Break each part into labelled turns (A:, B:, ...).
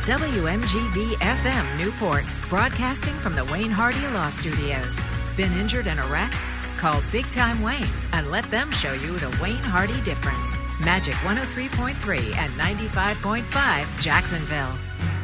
A: WMGV FM Newport, broadcasting from the Wayne Hardy Law Studios. Been injured in a wreck? Call Big Time Wayne and let them show you the Wayne Hardy difference. Magic 103.3 and 95.5 Jacksonville.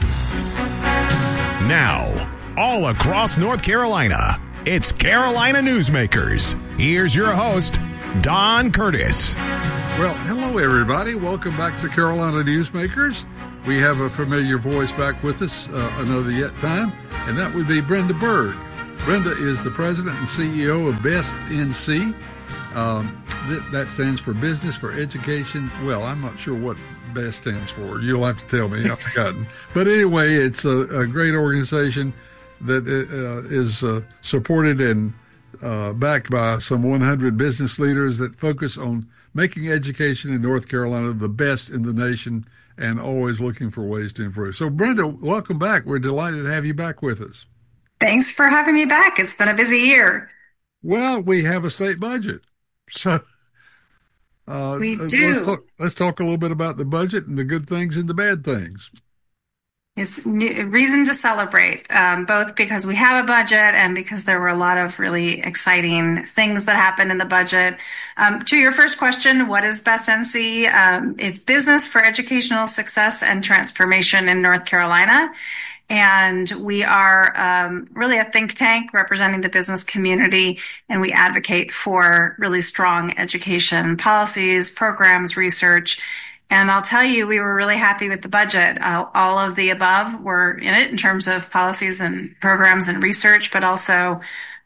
B: Now, all across North Carolina, it's Carolina Newsmakers. Here's your host, Don Curtis.
C: Well, hello, everybody. Welcome back to Carolina Newsmakers. We have a familiar voice back with us another yet time, and that would be Brenda Berg. Brenda is the president and CEO of Best NC. That stands for Business for Education. Well, I'm not sure what BEST stands for. You'll have to tell me. I've forgotten. But anyway, it's a great organization that is supported and backed by some 100 business leaders that focus on making education in North Carolina the best in the nation and always looking for ways to improve. So, Brenda, welcome back. We're delighted to have you back with us.
D: Thanks for having me back. It's been a busy year.
C: Well, we have a state budget. So
D: we do.
C: Let's talk a little bit about the budget and the good things and the bad things.
D: It's a reason to celebrate, both because we have a budget and because there were a lot of really exciting things that happened in the budget. To your first question, what is Best NC? It's Business for Educational Success and Transformation in North Carolina. And we are really a think tank representing the business community, and we advocate for really strong education policies, programs, research. And I'll tell you, we were really happy with the budget. All of the above were in it in terms of policies and programs and research, but also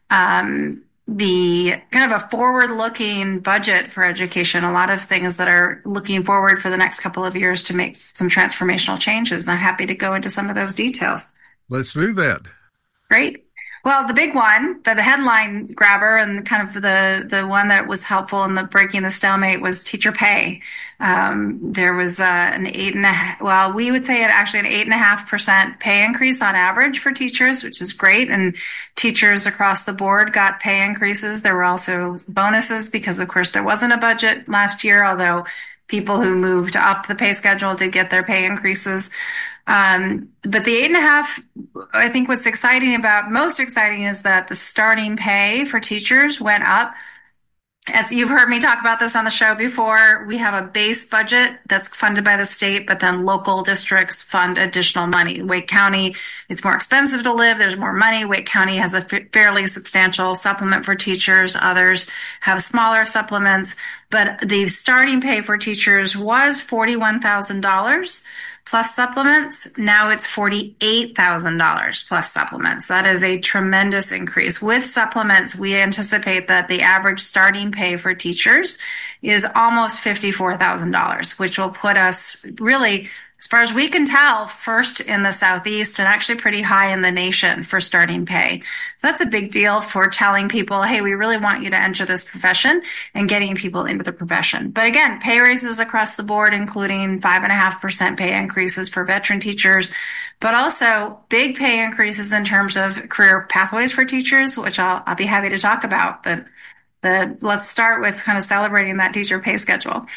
D: the kind of a forward-looking budget for education, a lot of things that are looking forward for the next couple of years to make some transformational changes. And I'm happy to go into some of those details.
C: Let's do that.
D: Great. Well, the big one, the headline grabber and kind of the one that was helpful in the breaking the stalemate was teacher pay. There was an 8.5%, well, we would say actually an 8.5% pay increase on average for teachers, which is great. And teachers across the board got pay increases. There were also bonuses because, of course, there wasn't a budget last year, although people who moved up the pay schedule did get their pay increases. But the 8.5%, I think what's most exciting is that the starting pay for teachers went up. As you've heard me talk about this on the show before, we have a base budget that's funded by the state, but then local districts fund additional money. Wake County, it's more expensive to live. There's more money. Wake County has a fairly substantial supplement for teachers. Others have smaller supplements, but the starting pay for teachers was $41,000 plus supplements. Now it's $48,000 plus supplements. That is a tremendous increase. With supplements, we anticipate that the average starting pay for teachers is almost $54,000, which will put us really, as far as we can tell, first in the Southeast and actually pretty high in the nation for starting pay. So that's a big deal for telling people, hey, we really want you to enter this profession and getting people into the profession. But again, pay raises across the board, including 5.5% pay increases for veteran teachers, but also big pay increases in terms of career pathways for teachers, which I'll be happy to talk about. Let's start with kind of celebrating that teacher pay schedule.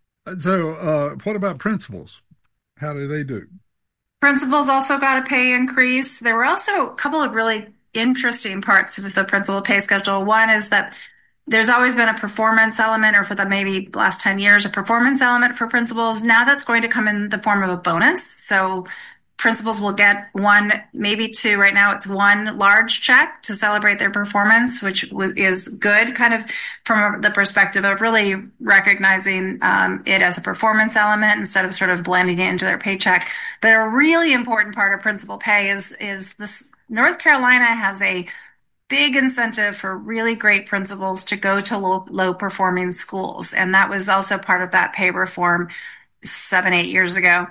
C: So what about principals? How do they do?
D: Principals also got a pay increase. There were also a couple of really interesting parts of the principal pay schedule. One is that there's always been a performance element, or for the maybe last 10 years, a performance element for principals. Now that's going to come in the form of a bonus. So principals will get one, maybe two. Right now it's one large check to celebrate their performance, which is good kind of from the perspective of really recognizing it as a performance element instead of sort of blending it into their paycheck. But a really important part of principal pay is this. North Carolina has a big incentive for really great principals to go to low performing schools. And that was also part of that pay reform 7-8 years ago.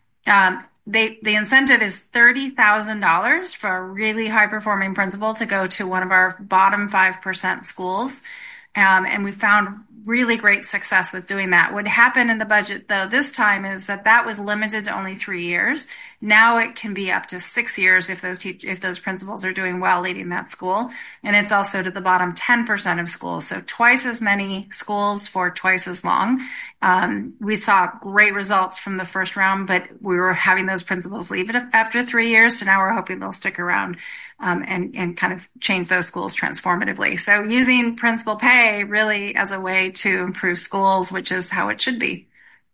D: The incentive is $30,000 for a really high-performing principal to go to one of our bottom 5% schools. And we found really great success with doing that. What happened in the budget, though, this time is that was limited to only 3 years. Now it can be up to 6 years if those principals are doing well leading that school. And it's also to the bottom 10% of schools. So twice as many schools for twice as long. We saw great results from the first round, but we were having those principals leave it after 3 years. So now we're hoping they'll stick around and kind of change those schools transformatively. So using principal pay really as a way to improve schools, which is how it should be.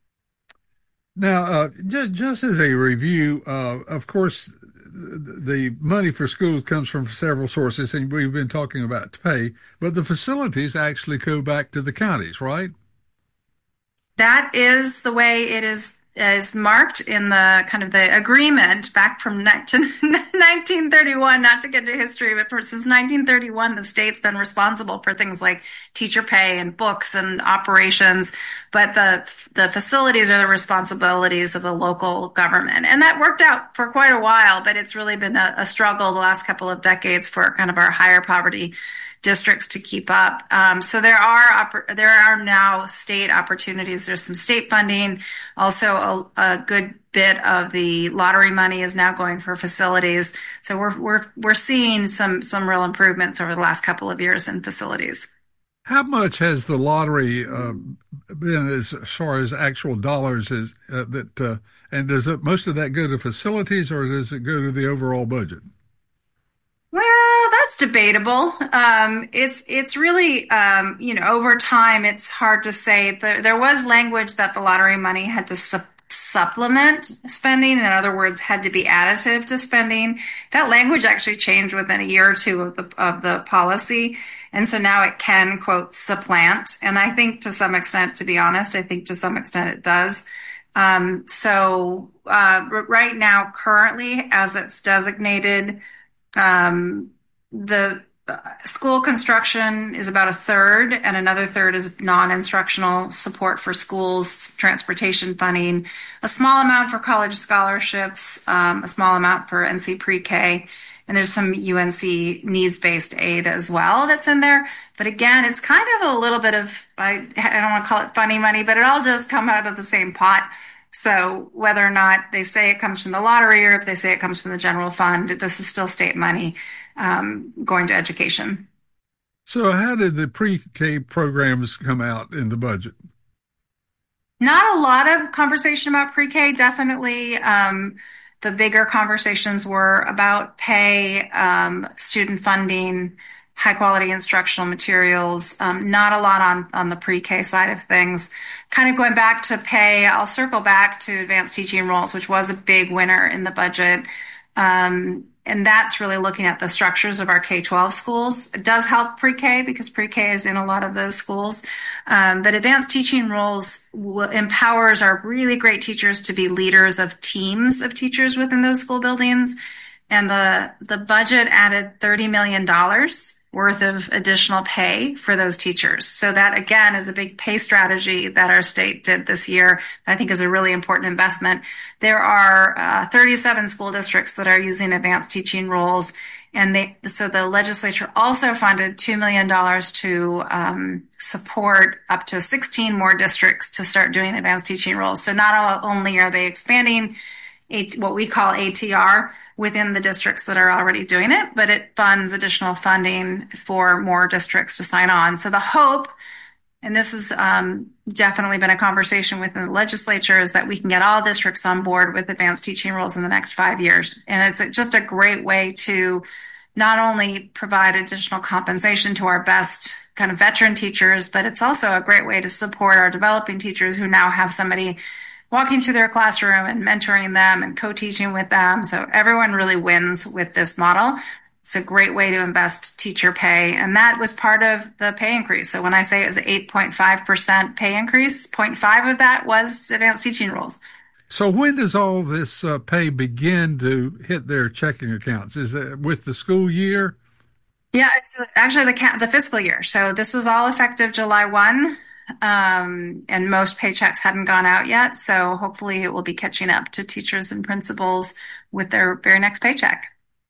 C: Now, just as a review, of course, the money for schools comes from several sources, and we've been talking about pay, but the facilities actually go back to the counties, right?
D: That is the way it is marked in the kind of the agreement back from 1931, not to get into history, but since 1931, the state's been responsible for things like teacher pay and books and operations, but the facilities are the responsibilities of the local government. And that worked out for quite a while, but it's really been a struggle the last couple of decades for kind of our higher poverty districts to keep up. So there are now state opportunities. There's some state funding. Also, a good bit of the lottery money is now going for facilities. So we're seeing some real improvements over the last couple of years in facilities.
C: How much has the lottery been as far as actual dollars and does most of that go to facilities or does it go to the overall budget?
D: Well, that's debatable. It's really, over time, it's hard to say. There was language that the lottery money had to supplement spending. In other words, had to be additive to spending. That language actually changed within a year or two of the policy. And so now it can, quote, supplant. And I think to some extent, to be honest, it does. Right now, currently, as it's designated, the school construction is about a third, and another third is non-instructional support for schools, transportation funding, a small amount for college scholarships, a small amount for NC pre-K, and there's some UNC needs-based aid as well that's in there. But again, it's kind of a little bit of, I don't want to call it funny money, but it all does come out of the same pot. So whether or not they say it comes from the lottery or if they say it comes from the general fund, this is still state money going to education.
C: So how did the pre-K programs come out in the budget?
D: Not a lot of conversation about pre-K. Definitely the bigger conversations were about pay, student funding, high quality instructional materials, not a lot on the pre-K side of things. Kind of going back to pay, I'll circle back to advanced teaching roles, which was a big winner in the budget. And that's really looking at the structures of our K-12 schools. It does help pre-K because pre-K is in a lot of those schools. But advanced teaching roles empowers our really great teachers to be leaders of teams of teachers within those school buildings. And the budget added $30 million worth of additional pay for those teachers. So that, again, is a big pay strategy that our state did this year. I think is a really important investment. There are 37 school districts that are using advanced teaching roles. And so the legislature also funded $2 million to support up to 16 more districts to start doing advanced teaching roles. So not only are they expanding what we call ATR within the districts that are already doing it, but it funds additional funding for more districts to sign on. So the hope, and this has definitely been a conversation within the legislature, is that we can get all districts on board with advanced teaching roles in the next 5 years. And it's just a great way to not only provide additional compensation to our best kind of veteran teachers, but it's also a great way to support our developing teachers who now have somebody walking through their classroom and mentoring them and co-teaching with them. So everyone really wins with this model. It's a great way to invest teacher pay. And that was part of the pay increase. So when I say it was an 8.5% pay increase, 0.5 of that was advanced teaching roles.
C: So when does all this pay begin to hit their checking accounts? Is it with the school year?
D: Yeah, it's actually the fiscal year. So this was all effective July 1. And most paychecks hadn't gone out yet. So hopefully it will be catching up to teachers and principals with their very next paycheck.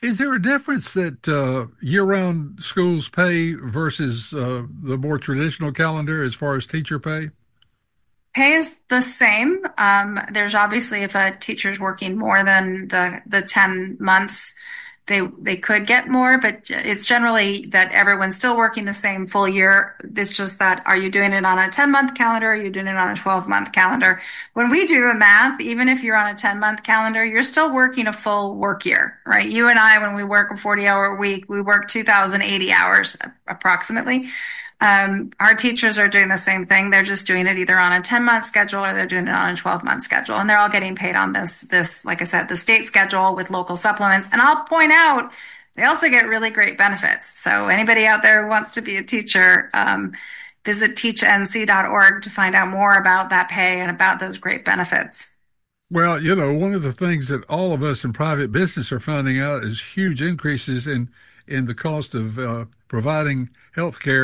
C: Is there a difference that year-round schools pay versus the more traditional calendar as far as teacher pay?
D: Pay is the same. There's obviously, if a teacher's working more than the 10 months, they could get more, but it's generally that everyone's still working the same full year. It's just that, are you doing it on a 10-month calendar? Or are you doing it on a 12-month calendar? When we do the math, even if you're on a 10-month calendar, you're still working a full work year, right? You and I, when we work a 40-hour week, we work 2,080 hours approximately. Our teachers are doing the same thing. They're just doing it either on a 10-month schedule or they're doing it on a 12-month schedule. And they're all getting paid on this, like I said, the state schedule with local supplements. And I'll point out, they also get really great benefits. So anybody out there who wants to be a teacher, visit teachnc.org to find out more about that pay and about those great benefits.
C: Well, one of the things that all of us in private business are finding out is huge increases in the cost of providing health care